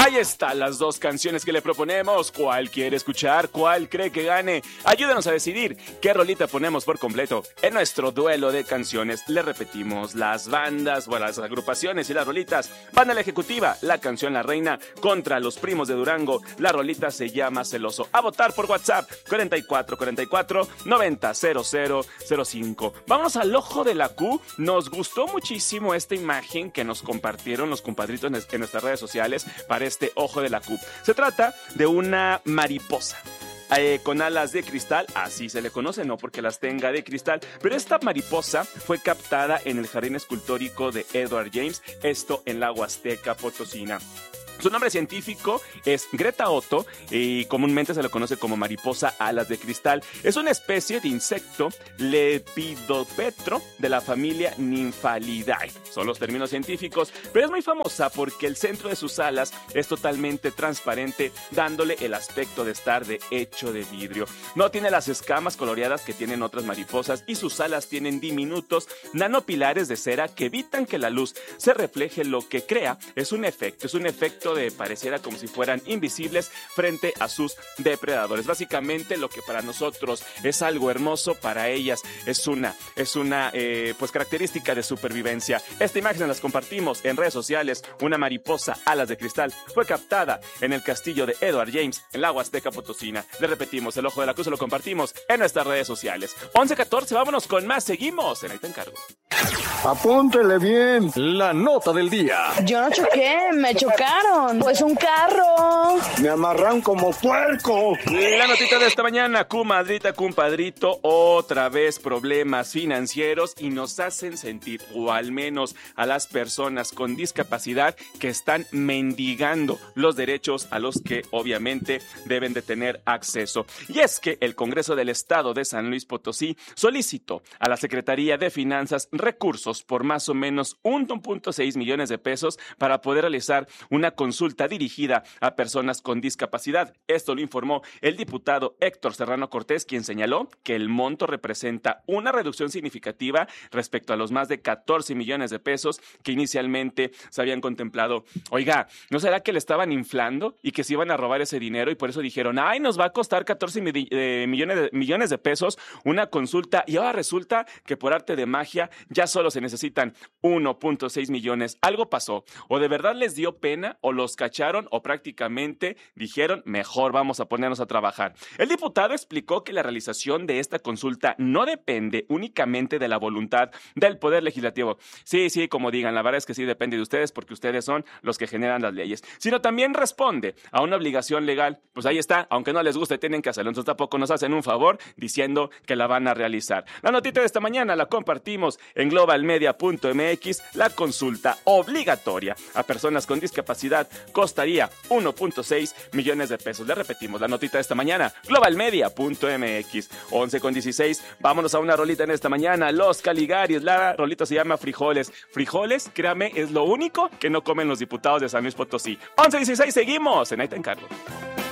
Ahí están las dos canciones que le proponemos. ¿Cuál quiere escuchar? ¿Cuál cree que gane? Ayúdenos a decidir qué rolita ponemos por completo en nuestro duelo de canciones. Le repetimos, las bandas, bueno, las agrupaciones y las rolitas. Banda La Ejecutiva, la canción La Reina, contra Los Primos de Durango. La rolita se llama Celoso. A votar por WhatsApp, 4444-900005. Vámonos al ojo de la Q. Nos gustó muchísimo esta imagen que nos compartieron los compadritos en nuestras redes sociales para este ojo de la Q. Se trata de una mariposa con alas de cristal, así se le conoce, no porque las tenga de cristal, pero esta mariposa fue captada en el jardín escultórico de Edward James, esto en la Huasteca Potosina. Su nombre científico es Greta Otto y comúnmente se lo conoce como mariposa alas de cristal. Es una especie de insecto lepidoptero de la familia Nymphalidae. Son los términos científicos, pero es muy famosa porque el centro de sus alas es totalmente transparente, dándole el aspecto de estar hecho de vidrio. No tiene las escamas coloreadas que tienen otras mariposas y sus alas tienen diminutos nanopilares de cera que evitan que la luz se refleje. Lo que crea es un efecto de pareciera como si fueran invisibles frente a sus depredadores. Básicamente lo que para nosotros es algo hermoso, para ellas es una pues característica de supervivencia. Esta imagen las compartimos en redes sociales. Una mariposa alas de cristal fue captada en el castillo de Edward James en la Huasteca Potosina. Le repetimos, el ojo de la Cruz lo compartimos en nuestras redes sociales. 11:14, vámonos con más, seguimos en Ahí Te Encargo. Apúntele bien. La nota del día. Yo no choqué, me chocaron. Pues un carro. Me amarran como puerco. La notita de esta mañana, comadrita, compadrito, otra vez problemas financieros y nos hacen sentir, o al menos a las personas con discapacidad que están mendigando los derechos a los que obviamente deben de tener acceso. Y es que el Congreso del Estado de San Luis Potosí solicitó a la Secretaría de Finanzas recursos por más o menos 1.6 millones de pesos para poder realizar una consulta dirigida a personas con discapacidad. Esto lo informó el diputado Héctor Serrano Cortés, quien señaló que el monto representa una reducción significativa respecto a los más de 14 millones de pesos que inicialmente se habían contemplado. Oiga, ¿no será que le estaban inflando y que se iban a robar ese dinero y por eso dijeron, ay, nos va a costar 14 millones de pesos una consulta, y ahora resulta que por arte de magia ya solo se necesitan 1.6 millones? Algo pasó, o de verdad les dio pena, o los cacharon, o prácticamente dijeron, mejor vamos a ponernos a trabajar. El diputado explicó que la realización de esta consulta no depende únicamente de la voluntad del Poder Legislativo. Sí, como digan, la verdad es que sí depende de ustedes porque ustedes son los que generan las leyes, sino también responde a una obligación legal. Pues ahí está, aunque no les guste, tienen que hacerlo. Entonces tampoco nos hacen un favor diciendo que la van a realizar. La notita de esta mañana la compartimos en globalmedia.mx. La consulta obligatoria a personas con discapacidad costaría 1.6 millones de pesos. Le repetimos, la notita de esta mañana, globalmedia.mx. 11:16, vámonos a una rolita en esta mañana. Los Caligaris, la rolita se llama Frijoles. Frijoles, créame, es lo único que no comen los diputados de San Luis Potosí. 11:16, seguimos en Ahí Te Encargo.